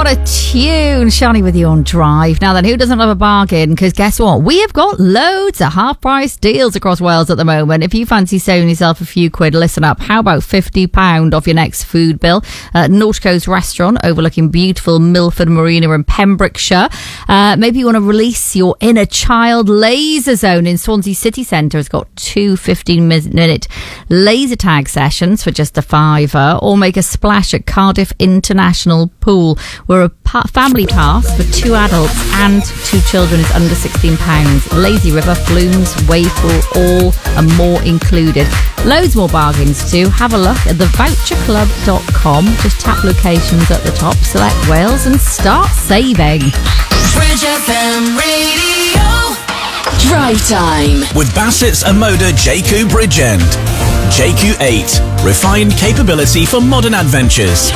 What a tune. Shani with you on Drive. Now then, who doesn't love a bargain? Because guess what? We have got loads of half-price deals across Wales at the moment. If you fancy saving yourself a few quid, listen up. How about £50 off your next food bill at North Coast Restaurant overlooking beautiful Milford Marina in Pembrokeshire. Maybe you want to release your inner child. Laser Zone in Swansea City Centre has got two 15-minute laser tag sessions for just a £5, or make a splash at Cardiff International Pool, where a family pass for 2 adults and 2 children is under £16. Lazy River, flumes, wave pool, all and more included. Loads more bargains too. Have a look at thevoucherclub.com. Just tap locations at the top, select Wales and start saving. Bridge FM Radio. Drive time with Bassett's Amoda JQ Bridgend. JQ8, refined capability for modern adventures.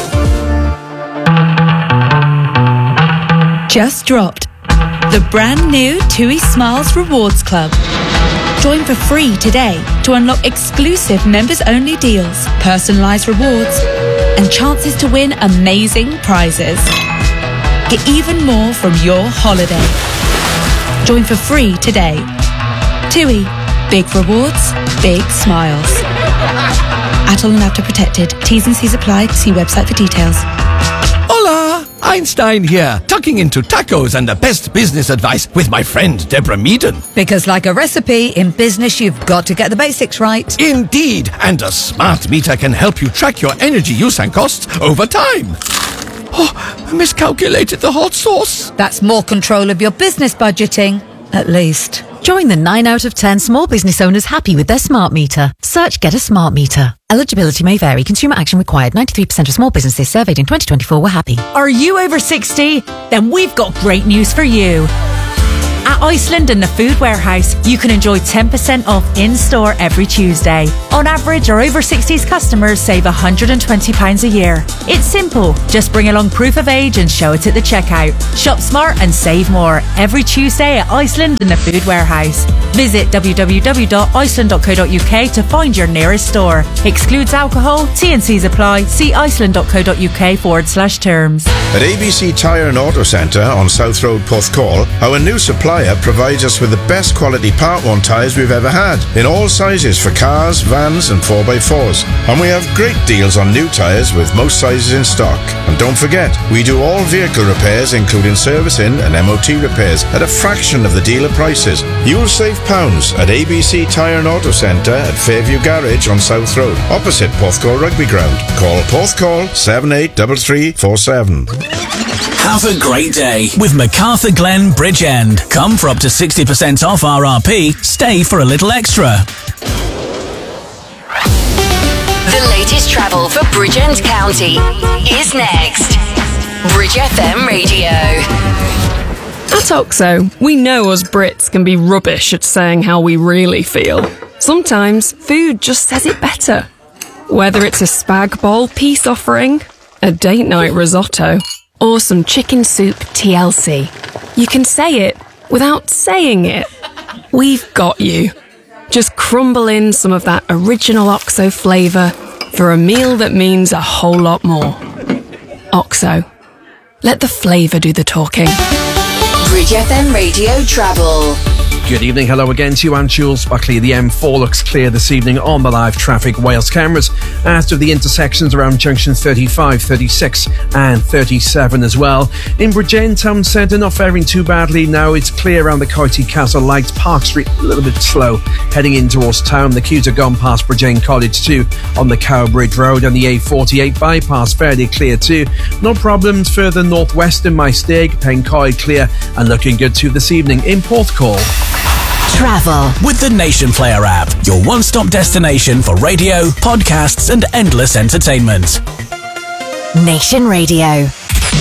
Just dropped the brand new TUI Smiles Rewards Club. Join for free today to unlock exclusive members-only deals, personalised rewards, and chances to win amazing prizes. Get even more from your holiday. Join for free today. TUI. Big rewards, big smiles. Atoll and After Protected. T's and C's apply. See website for details. Hola! Einstein here, tucking into tacos and the best business advice with my friend Deborah Meaden. Because like a recipe, in business you've got to get the basics right. Indeed, and a smart meter can help you track your energy use and costs over time. Oh, I miscalculated the hot sauce. That's more control of your business budgeting, at least. Join the 9 out of 10 small business owners happy with their smart meter. Search Get a Smart Meter. Eligibility may vary. Consumer action required. 93% of small businesses surveyed in 2024 were happy. Are you over 60? Then we've got great news for you. At Iceland and the Food Warehouse, you can enjoy 10% off in-store every Tuesday. On average, our over 60s customers save £120 a year. It's simple. Just bring along proof of age and show it at the checkout. Shop smart and save more every Tuesday at Iceland and the Food Warehouse. Visit www.iceland.co.uk to find your nearest store. Excludes alcohol. T&Cs apply. See iceland.co.uk/terms. At ABC Tyre and Auto Centre on South Road, Porthcawl, our new supplier provides us with the best quality Part 1 tyres we've ever had, in all sizes for cars, vans and 4x4s. And we have great deals on new tyres with most sizes in stock. And don't forget, we do all vehicle repairs, including servicing and MOT repairs, at a fraction of the dealer prices. You'll save pounds at ABC Tyre and Auto Centre at Fairview Garage on South Road, opposite Porthcawl Rugby Ground. Call Porthcawl 783347. Have a great day with MacArthur Glen Bridgend. Come for up to 60% off RRP. Stay for a little extra. The latest travel for Bridgend County is next. Bridge FM Radio. At OXO, we know us Brits can be rubbish at saying how we really feel. Sometimes food just says it better. Whether it's a spag bowl peace offering, a date night risotto, or some chicken soup TLC. You can say it without saying it. We've got you. Just crumble in some of that original OXO flavour for a meal that means a whole lot more. OXO. Let the flavour do the talking. Bridge FM Radio Travel. Good evening, hello again to you. I'm Jules Buckley. The M4 looks clear this evening on the live traffic Wales cameras, as do the intersections around junction 35, 36 and 37 as well. In Bridgend Town Centre, not faring too badly now. It's clear around the Coity Castle Lights. Park Street a little bit slow heading in towards town. The queues are gone past Bridgend College too on the Cowbridge Road, and the A48 bypass fairly clear too. No problems further northwest in Maesteg, Pencoed clear and looking good too this evening in Porthcawl. Travel with the Nation Player app, your one-stop destination for radio, podcasts and endless entertainment. Nation Radio.